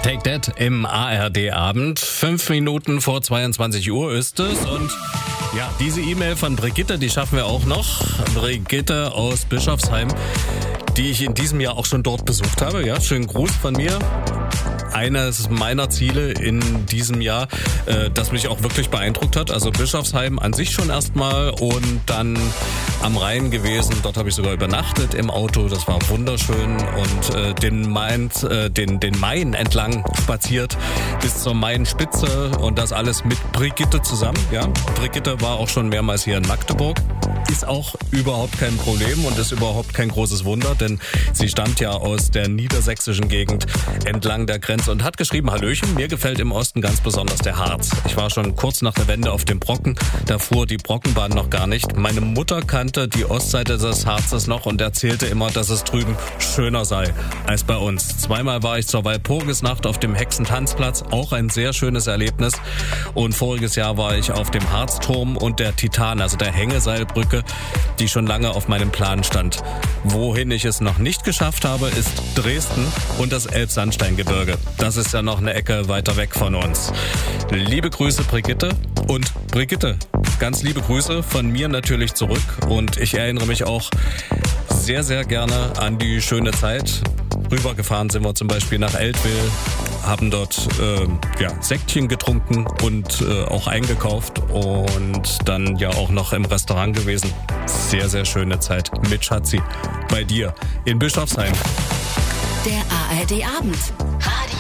Take That im ARD-Abend. 5 Minuten vor 22 Uhr ist es. Und ja, diese E-Mail von Brigitte, die schaffen wir auch noch. Brigitte aus Bischofsheim, die ich in diesem Jahr auch schon dort besucht habe. Ja, schönen Gruß von mir. Eines meiner Ziele in diesem Jahr, das mich auch wirklich beeindruckt hat. Also Bischofsheim an sich schon erstmal und dann am Rhein gewesen. Dort habe ich sogar übernachtet im Auto. Das war wunderschön und den Main entlang spaziert bis zur Mainspitze und das alles mit Brigitte zusammen. Ja, Brigitte war auch schon mehrmals hier in Magdeburg. Ist auch überhaupt kein Problem und ist überhaupt kein großes Wunder, denn sie stammt ja aus der niedersächsischen Gegend entlang der Grenze und hat geschrieben, Hallöchen, mir gefällt im Osten ganz besonders der Harz. Ich war schon kurz nach der Wende auf dem Brocken, da fuhr die Brockenbahn noch gar nicht. Meine Mutter kannte die Ostseite des Harzes noch und erzählte immer, dass es drüben schöner sei als bei uns. Zweimal war ich zur Walpurgisnacht auf dem Hexentanzplatz, auch ein sehr schönes Erlebnis. Und voriges Jahr war ich auf dem Harzturm und der Titan, also der Hängeseilbrücke, die schon lange auf meinem Plan stand. Wohin ich es noch nicht geschafft habe, ist Dresden und das Elbsandsteingebirge. Das ist ja noch eine Ecke weiter weg von uns. Liebe Grüße, Brigitte. Und Brigitte, ganz liebe Grüße von mir natürlich zurück. Und ich erinnere mich auch sehr, sehr gerne an die schöne Zeit. Rübergefahren sind wir zum Beispiel nach Eltville, haben dort Sektchen getrunken und auch eingekauft und dann ja auch noch im Restaurant gewesen. Sehr, sehr schöne Zeit mit Schatzi bei dir in Bischofsheim. Der ARD-Abend.